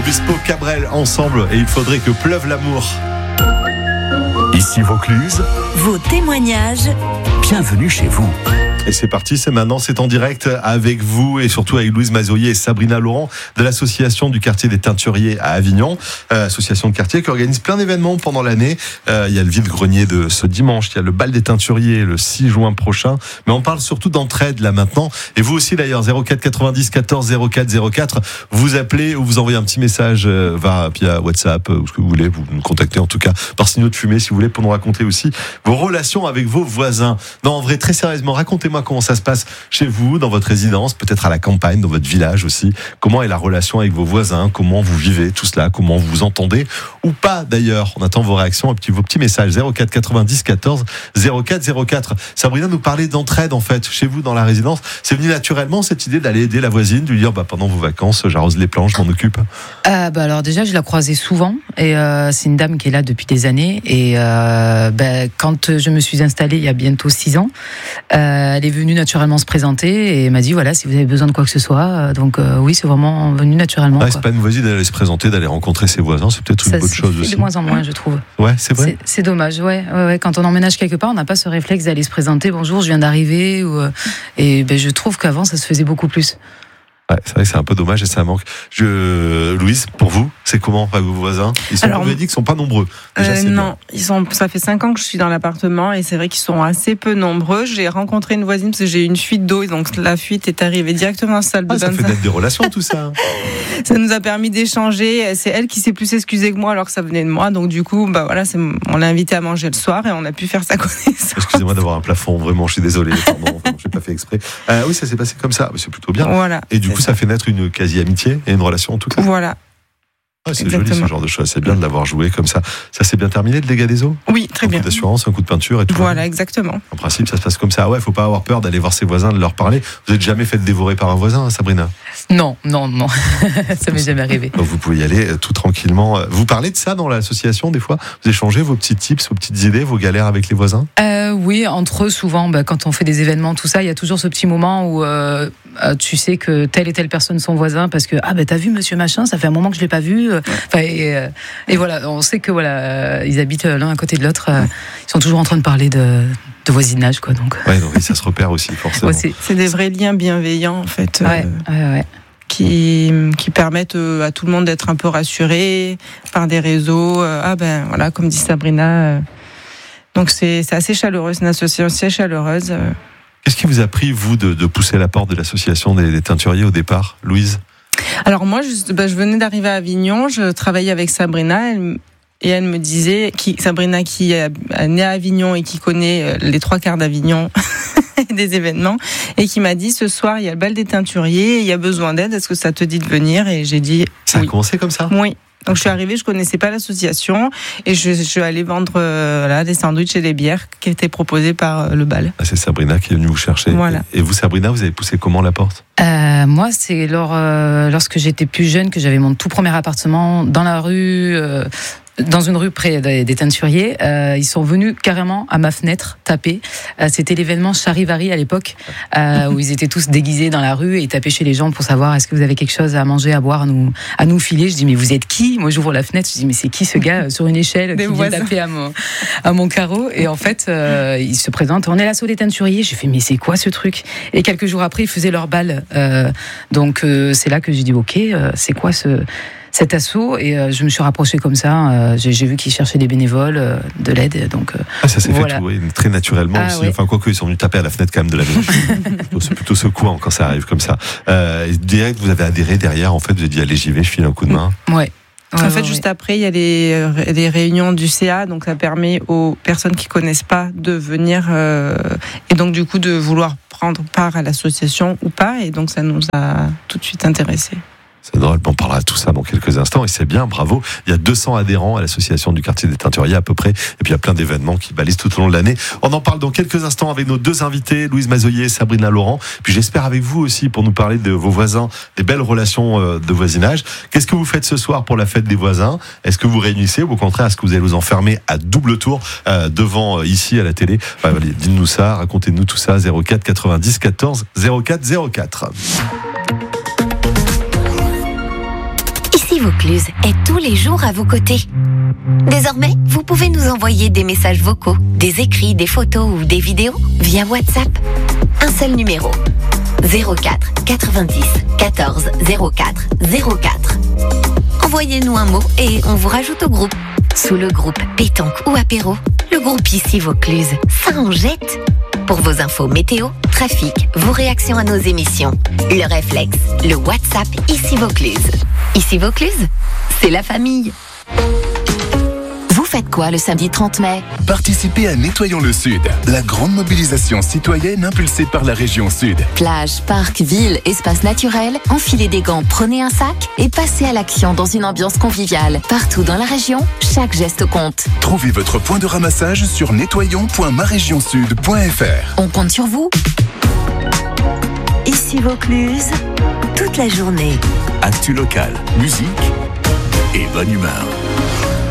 Obispo Cabrel ensemble et il faudrait que pleuve l'amour. Ici Vaucluse, vos témoignages. Bienvenue chez vous. Et c'est parti, c'est maintenant, c'est en direct avec vous et surtout avec Louise Mazoyer et Sabrina Laurent de l'association du quartier des Teinturiers à Avignon. Association de quartier qui organise plein d'événements pendant l'année. Il y a le vide-grenier de ce dimanche, il y a le bal des Teinturiers le 6 juin prochain. Mais on parle surtout d'entraide là maintenant. Et vous aussi d'ailleurs, 04 90 14 04 04. Vous appelez ou vous envoyez un petit message via WhatsApp ou ce que vous voulez. Vous nous contactez en tout cas par signaux de fumée si vous voulez pour nous raconter aussi vos relations avec vos voisins. Non, en vrai, très sérieusement, racontez-moi comment ça se passe chez vous, dans votre résidence, peut-être à la campagne, dans votre village aussi. Comment est la relation avec vos voisins? Comment vous vivez tout cela? Comment vous vous entendez? Ou pas d'ailleurs? On attend vos réactions et puis vos petits messages. 04 90 14 04 04. Sabrina nous parlait d'entraide en fait chez vous dans la résidence. C'est venu naturellement cette idée d'aller aider la voisine, de lui dire pendant vos vacances, j'arrose les planches, je m'en occupe. Alors déjà, je la croisais souvent et c'est une dame qui est là depuis des années et quand je me suis installée il y a bientôt 6 ans, elle est venue naturellement se présenter et m'a dit voilà, si vous avez besoin de quoi que ce soit. Donc oui, c'est vraiment venu naturellement. C'est pas une mauvaise idée d'aller se présenter, d'aller rencontrer ses voisins, c'est peut-être une bonne chose aussi. De moins en moins, je trouve. Ouais, c'est vrai. C'est dommage, ouais. Quand on emménage quelque part, on n'a pas ce réflexe d'aller se présenter. Bonjour, je viens d'arriver. Et je trouve qu'avant, ça se faisait beaucoup plus. Ouais, c'est vrai que c'est un peu dommage et ça manque. Louise, pour vous, c'est comment avec vos voisins? Vous m'avez dit qu'ils sont pas nombreux. Déjà, non, ça fait 5 ans que je suis dans l'appartement et c'est vrai qu'ils sont assez peu nombreux. J'ai rencontré une voisine parce que j'ai eu une fuite d'eau et donc la fuite est arrivée directement dans la salle de bain. Ça fait naître des relations tout ça. Ça nous a permis d'échanger. C'est elle qui s'est plus excusée que moi alors que ça venait de moi. Donc du coup, on l'a invitée à manger le soir et on a pu faire sa connaissance. Excusez-moi d'avoir un plafond, vraiment, je suis désolé. Pardon, j'ai pas fait exprès. Oui, ça s'est passé comme ça, mais c'est plutôt bien. Voilà. Et du coup, ça fait naître une quasi-amitié et une relation en tout cas. Voilà. C'est exactement. Joli ce genre de choses, c'est bien de l'avoir joué comme ça. Ça s'est bien terminé le dégât des eaux? Oui, très bien. Un coup d'assurance, un coup de peinture et tout. Voilà, exactement. En principe, ça se passe comme ça. Ouais, faut pas avoir peur d'aller voir ses voisins, de leur parler. Vous n'êtes jamais fait dévorer par un voisin, Sabrina? Non. Ça m'est jamais arrivé. Donc vous pouvez y aller tout tranquillement. Vous parlez de ça dans l'association des fois? Vous échangez vos petits tips, vos petites idées, vos galères avec les voisins? Oui, entre eux, souvent, quand on fait des événements, tout ça, il y a toujours ce petit moment où tu sais que telle et telle personne sont voisins parce que t'as vu monsieur machin, ça fait un moment que je l'ai pas vu. Et voilà, on sait que ils habitent l'un à côté de l'autre. Ils sont toujours en train de parler de voisinage, quoi. Donc. Ouais, donc ça se repère aussi forcément. Ouais, c'est des vrais liens bienveillants en fait. Ouais. Qui permettent à tout le monde d'être un peu rassuré par des réseaux. Comme dit Sabrina. Donc c'est assez chaleureux, c'est une association assez chaleureuse. Qu'est-ce qui vous a pris, vous, de pousser la porte de l'association des Teinturiers au départ, Louise? Alors moi, je venais d'arriver à Avignon, je travaillais avec Sabrina, et elle me disait, Sabrina qui est née à Avignon et qui connaît les 3/4 d'Avignon des événements, et qui m'a dit ce soir il y a le bal des Teinturiers, il y a besoin d'aide, est-ce que ça te dit de venir? Et j'ai dit ça oui. a commencé comme ça? Oui. Donc je suis arrivée, je connaissais pas l'association et je suis allée vendre des sandwichs et des bières qui étaient proposées par le bal. C'est Sabrina qui est venue vous chercher. Voilà. Et vous, Sabrina, vous avez poussé comment la porte? Moi, c'est lorsque j'étais plus jeune que j'avais mon tout premier appartement dans la rue. Dans une rue près des Teinturiers, ils sont venus carrément à ma fenêtre taper. C'était l'événement Charivari à l'époque, où ils étaient tous déguisés dans la rue et ils tapaient chez les gens pour savoir est-ce que vous avez quelque chose à manger, à boire, à nous filer. Je dis mais vous êtes qui? Moi j'ouvre la fenêtre, je dis mais c'est qui ce gars sur une échelle qui vient taper à mon carreau? Et en fait, ils se présentent, on est l'assaut des Teinturiers. J'ai fait mais c'est quoi ce truc? Et quelques jours après, ils faisaient leur bal. Donc c'est là que j'ai dit ok, c'est quoi cet assaut? Et je me suis rapprochée comme ça. J'ai vu qu'ils cherchaient des bénévoles, de l'aide. Donc, ça s'est fait très naturellement aussi. Oui. Enfin, quoique, ils sont venus taper à la fenêtre quand même de la maison. C'est plutôt secouant quand ça arrive comme ça. Direct, vous avez adhéré derrière, en fait, vous avez dit allez, j'y vais, je file un coup de main. Ouais. En fait, juste après, il y a les réunions du CA, donc ça permet aux personnes qui connaissent pas de venir et donc du coup de vouloir prendre part à l'association ou pas. Et donc ça nous a tout de suite intéressés. C'est drôle, on parlera de tout ça dans quelques instants et c'est bien, bravo. Il y a 200 adhérents à l'association du quartier des Teinturiers à peu près, et puis il y a plein d'événements qui balisent tout au long de l'année. On en parle dans quelques instants avec nos deux invités, Louise Mazoyer et Sabrina Laurent, puis j'espère avec vous aussi pour nous parler de vos voisins, des belles relations de voisinage. Qu'est-ce que vous faites ce soir pour la fête des voisins? Est-ce que vous réunissez ou au contraire est-ce que vous allez vous enfermer à double tour devant ici à la télé? Dites-nous ça, racontez-nous tout ça, 04 90 14 04 04. Ici Vaucluse est tous les jours à vos côtés. Désormais, vous pouvez nous envoyer des messages vocaux, des écrits, des photos ou des vidéos via WhatsApp. Un seul numéro. 04 90 14 04 04. Envoyez-nous un mot et on vous rajoute au groupe. Sous le groupe pétanque ou apéro, le groupe Ici Vaucluse, ça en jette. Pour vos infos météo, trafic, vos réactions à nos émissions, le réflexe, le WhatsApp Ici Vaucluse. Ici Vaucluse, c'est la famille. Vous faites quoi le samedi 30 mai ? Participez à Nettoyons le Sud, la grande mobilisation citoyenne impulsée par la région Sud. Plage, parc, ville, espace naturel, enfilez des gants, prenez un sac et passez à l'action dans une ambiance conviviale. Partout dans la région, chaque geste compte. Trouvez votre point de ramassage sur nettoyons.marégionsud.fr. On compte sur vous. Ici Vaucluse, toute la journée. Actu local, musique et bonne humeur.